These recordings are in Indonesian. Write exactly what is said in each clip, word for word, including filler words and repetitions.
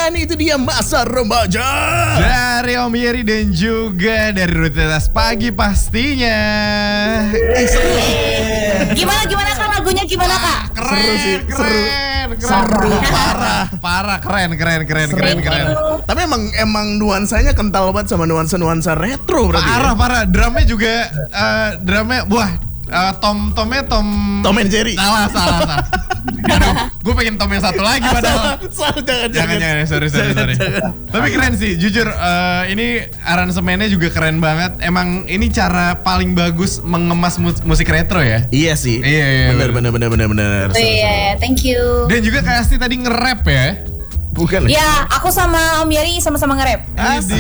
Dan itu dia Masa Remaja dari Om Yeri dan juga dari Rutinitas Pagi pastinya. Eh, seru. Gimana gimana Kak lagunya gimana Kak? Keren, Seru sih, keren, seru. keren, Seru, parah, parah, keren, keren, keren, keren, keren. Tapi emang emang nuansanya kental banget sama nuansa-nuansa retro berarti. Parah, ya? parah. Drumnya juga, uh, drumnya, wah, uh, tom, tomnya tom. Tom and Jerry. Salah, salah, salah. Gue pengen tom yang satu lagi padahal. Salah, jangan, Jangan, jangan, sorry, sorry, sorry. Tapi keren sih, jujur. Uh, ini aransemennya juga keren banget. Emang ini cara paling bagus mengemas mus- musik retro ya. Iya sih. Iya, iya, bener, bener. bener, bener, bener, bener. Oh iya, thank you. Dan juga Kak Asti tadi nge-rap ya. Bukan. Ya, aku sama Om Yeri sama-sama nge-rap. Asik.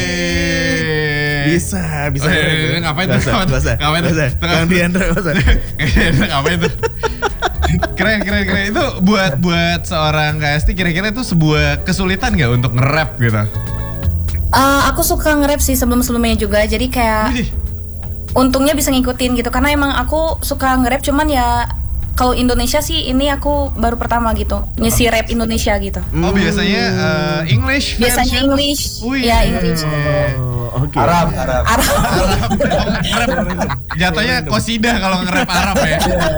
Bisa, bisa. Oh, iya, iya, iya. Ngapain tuh? Gak usah, gak usah. Ngapain tuh? Gak usah. Kang Diandra, gak usah. Ngapain tuh? Keren, keren, keren. Itu buat buat seorang Kak Asti kira-kira itu sebuah kesulitan gak untuk nge-rap gitu? Uh, aku suka nge-rap sih sebelum-sebelumnya juga. Jadi kayak Widih. untungnya bisa ngikutin gitu. Karena emang aku suka nge-rap cuman ya kalau Indonesia sih ini aku baru pertama gitu. Ngisi rap Indonesia gitu. Oh biasanya uh, English Biasanya version? English. Wih. Ya English. Oh, oke. Arab, Arab. Arab. Nge-rap. Jatuhnya kosidah kalau nge-rap Arab ya.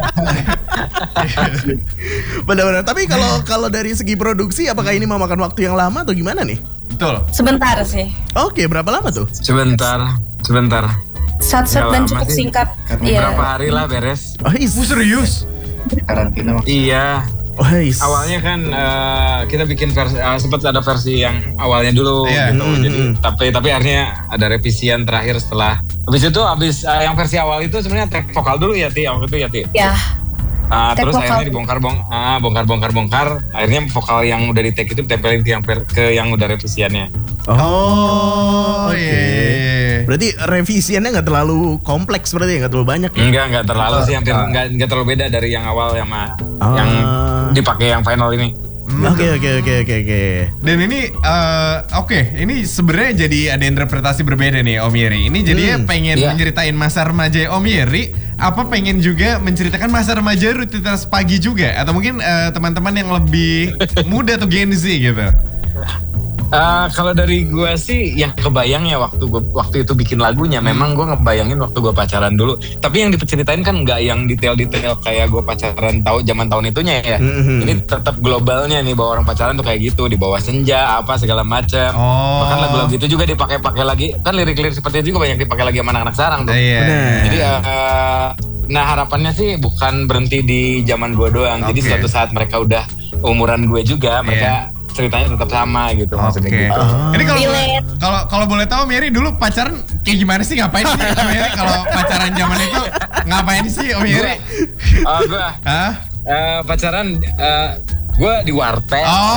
Benar-benar. Tapi kalau kalau dari segi produksi, apakah ini memakan waktu yang lama atau gimana nih? Betul. Sebentar sih. Oke, berapa lama tuh? Sebentar, sebentar. Sat-sat Nggak dan lama cukup sih. singkat. Beberapa Iya. hari lah beres. Oh, is. Oh, serius? Karantina waktu. Iya. Oh, is. Awalnya kan uh, kita bikin versi, uh, sempat ada versi yang awalnya dulu Iya. gitu. Mm, Jadi mm. tapi tapi akhirnya ada revisian terakhir setelah. Habis itu habis uh, yang versi awal itu sebenarnya track vokal dulu ya Ti, waktu itu ya Ti. Ya. Uh, Take terus vokal. akhirnya dibongkar bong, ah, bongkar bongkar bongkar. Akhirnya vokal yang udah di take itu ditempelin ke yang per- ke yang udah revisiannya. Oh, oke. iya. Berarti revisiannya nggak terlalu kompleks berarti ya, nggak terlalu banyak ya? Enggak enggak terlalu sih, hampir enggak enggak terlalu beda dari yang awal sama Ah. yang dipakai yang final ini. Oke, oke, oke, oke, oke. Dan ini uh, oke, ini sebenarnya jadi ada interpretasi berbeda nih Om Yeri. Ini jadinya Hmm, pengen iya. menceritain masa remaja Om Yeri, apa pengen juga menceritakan masa remaja Rutinitas Pagi juga, atau mungkin uh, teman-teman yang lebih muda atau Gen Z gitu. Uh, kalau dari gua sih yang kebayang ya waktu gua waktu itu bikin lagunya, memang gua ngebayangin waktu gua pacaran dulu. Tapi yang diceritain kan nggak yang detail-detail kayak gua pacaran tahu zaman tahun itunya ya. Mhm. Ini tetap globalnya nih, bahwa orang pacaran tuh kayak gitu, di bawah senja apa segala macam. Oh. Bahkan lagu-lagu itu juga dipakai-pakai lagi. Kan lirik-lirik seperti itu juga banyak dipakai lagi sama anak-anak sekarang tuh. Iya. Benar. Jadi uh, nah harapannya sih bukan berhenti di zaman gue doang. Jadi Oke. suatu saat mereka udah umuran gue juga, mereka ceritanya tetap sama gitu maksudnya Oke. gitu. Ini kalau Relate. kalau kalau boleh tahu Mary dulu pacaran kayak gimana sih, ngapain sih Om Yeri kalau pacaran zaman itu ngapain sih Om Yeri? Uh, gue Hah? uh, pacaran uh, gue di warteg. Oh.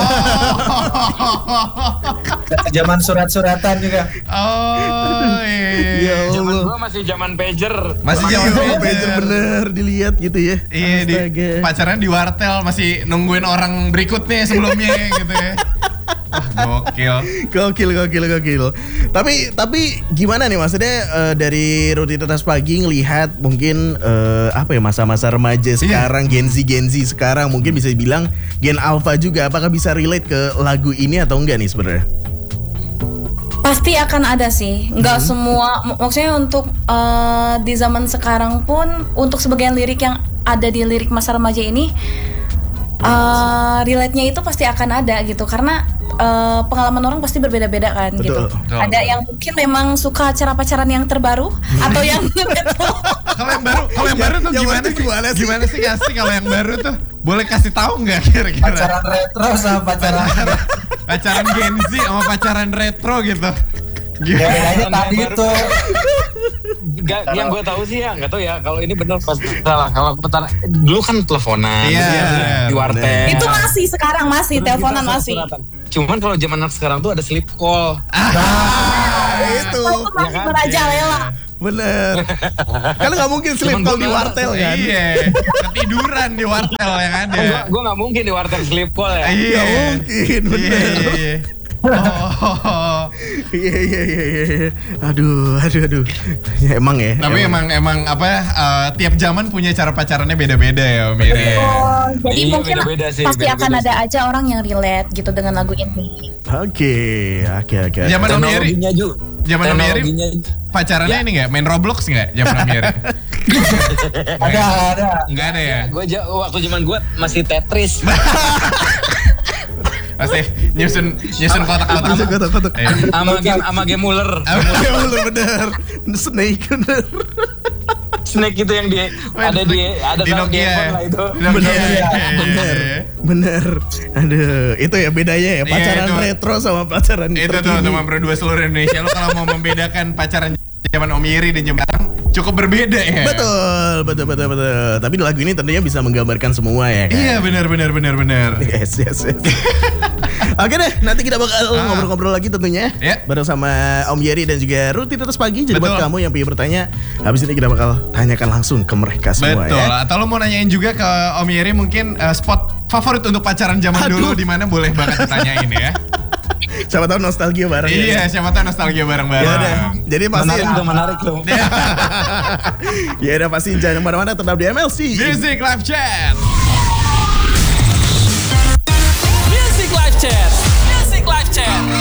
Zaman surat-suratan juga. Oh. Iya. Ya Zaman Allah. gue masih zaman pager. Masih zaman Iya, pager. pager bener dilihat gitu ya. Iya, di Astaga. pacaran di wartel masih nungguin orang berikutnya sebelumnya gitu ya. Wah, gokil. Gokil, gokil, gokil. Tapi, tapi gimana nih maksudnya eh, dari Rutinitas Pagi ngelihat mungkin eh, apa ya masa-masa remaja sekarang, Gen Z, Gen Z sekarang mungkin bisa dibilang Gen Alpha juga. Apakah bisa relate ke lagu ini atau enggak nih sebenarnya? Pasti akan ada sih. Nggak semua, mak- maksudnya untuk eh, di zaman sekarang pun untuk sebagian lirik yang ada di lirik masa remaja ini eh relate-nya itu pasti akan ada gitu karena eh, pengalaman orang pasti berbeda-beda kan Betul. gitu. Betul. Ada yang mungkin memang suka cara pacaran yang terbaru atau yang Kalau yang baru, kalau yang baru tuh yang gimana baru sih? gimana sih? Gimana sih Kasti kalau yang baru tuh? Boleh kasih tahu nggak kira-kira? Pacaran retro sama pacaran. Pacaran Gen Z sama pacaran retro gitu. Ya Gimana? bedanya Yang tadi baru- tuh. Gak, yang gue tahu sih ya nggak tahu ya kalau ini bener pas salah. Kalau pacaran dulu kan teleponan Iya, gitu ya, bener, di warteg. itu masih sekarang masih Terus teleponan kita masih. surat-suratan. Cuman kalau zaman anak sekarang tuh ada sleep call. Ah, itu Itu masih kan? merajalela. bener. Kan nggak mungkin sleep Cuman call gua di nggak- wartel kan? Iya, ketiduran di wartel yang ada. Gue nggak mungkin di warteg sleep call ya. Iya, Nggak mungkin, Iya, bener. iya, iya. Oh, Iya iya iya iya. Aduh, aduh aduh. Ya emang ya. Tapi emang emang apa uh, tiap zaman punya cara pacarannya beda-beda ya Om Iri. Oh, jadi Iya, mungkin beda-beda sih, pasti beda-beda akan sih. ada aja orang yang relate gitu dengan lagu ini. Oke, oke oke. Zaman Om Iri, Teknologinya juga. zaman Om Iri Teknologinya pacarannya Ya. ini nggak? Main Roblox nggak? Zaman Om Iri? Ada, ada. Nggak ada ya? gue waktu zaman gue masih Tetris. Masih nyusun nyusun kotak-kotak. Kotak, kotak, kotak. Iya. Sama game sama game Muller. Ya Allah bener. Snake bener. Snake itu yang di ada di ada Di dalam Nokia game ya? lah itu. Di Nokia. Bener, Iya, iya, iya, bener, iya. bener. Aduh, itu ya bedanya ya pacaran Iya, itu. retro sama pacaran Itu tuh terkini. teman berdua seluruh Indonesia. Lo kalau mau membedakan pacaran zaman Om Iri dan zaman sekarang cukup berbeda ya. Betul, betul, betul, betul. Tapi lagu ini tentunya bisa menggambarkan semua ya kan. Iya benar benar benar benar. Yes, yes, yes. Oke deh, nanti kita bakal Ah. ngobrol-ngobrol lagi tentunya Ya. bareng sama Om Yeri dan juga Rutinitas Pagi. Jadi buat Betul. kamu yang pengen bertanya, habis ini kita bakal tanyakan langsung ke mereka semua Betul. ya. Atau lo mau nanyain juga ke Om Yeri mungkin uh, spot favorit untuk pacaran zaman Aduh. dulu di mana boleh banget ditanyain ya. Siapa tahu nostalgia bareng ya. Iya, siapa tahu nostalgia Ya udah. bareng-bareng. Jadi pasti Menarik tuh, menarik tuh. ya udah pasti jangan kemana-mana, tetap di M L C. Music Live Chat.